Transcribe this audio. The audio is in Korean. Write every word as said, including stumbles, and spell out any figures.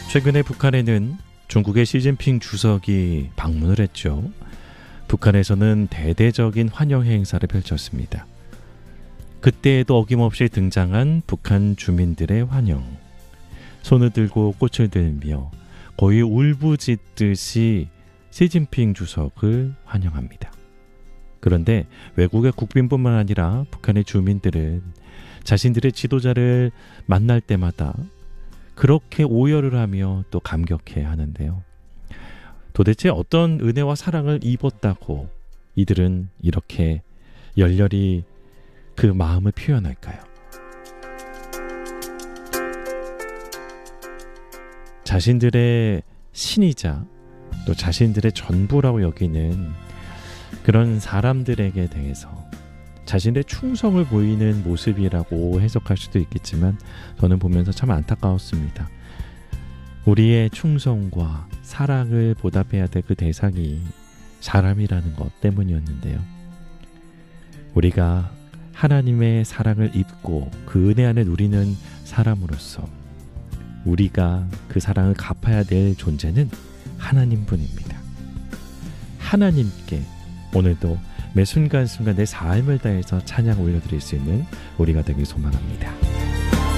최근에 북한에는 중국의 시진핑 주석이 방문을 했죠. 북한에서는 대대적인 환영 행사를 펼쳤습니다. 그때에도 어김없이 등장한 북한 주민들의 환영. 손을 들고 꽃을 들며 거의 울부짖듯이 시진핑 주석을 환영합니다. 그런데 외국의 국빈뿐만 아니라 북한의 주민들은 자신들의 지도자를 만날 때마다 그렇게 오열을 하며 또 감격해 하는데요. 도대체 어떤 은혜와 사랑을 입었다고 이들은 이렇게 열렬히 그 마음을 표현할까요? 자신들의 신이자 또 자신들의 전부라고 여기는 그런 사람들에게 대해서 자신의 충성을 보이는 모습이라고 해석할 수도 있겠지만 저는 보면서 참 안타까웠습니다. 우리의 충성과 사랑을 보답해야 될 그 대상이 사람이라는 것 때문이었는데요. 우리가 하나님의 사랑을 입고 그 은혜 안에 누리는 사람으로서 우리가 그 사랑을 갚아야 될 존재는 하나님뿐입니다. 하나님께 오늘도 매 순간순간 내 삶을 다해서 찬양 올려드릴 수 있는 우리가 되길 소망합니다.